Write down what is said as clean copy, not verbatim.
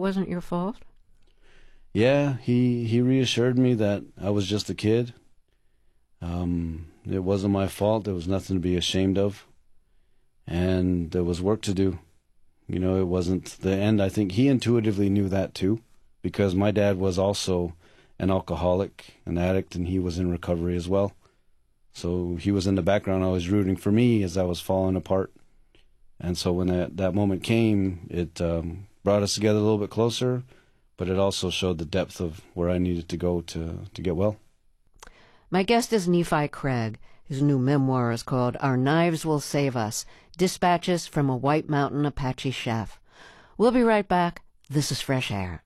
wasn't your fault? Yeah, he reassured me that I was just a kid. It wasn't my fault. There was nothing to be ashamed of. And there was work to do. You know, it wasn't the end. I think he intuitively knew that too, because my dad was also an alcoholic, an addict, and he was in recovery as well. So he was in the background always rooting for me as I was falling apart. And so when that moment came, it brought us together a little bit closer, but it also showed the depth of where I needed to go to get well. My guest is Nephi Craig. His new memoir is called Our Knives Will Save Us, Dispatches from a White Mountain Apache Chef. We'll be right back. This is Fresh Air.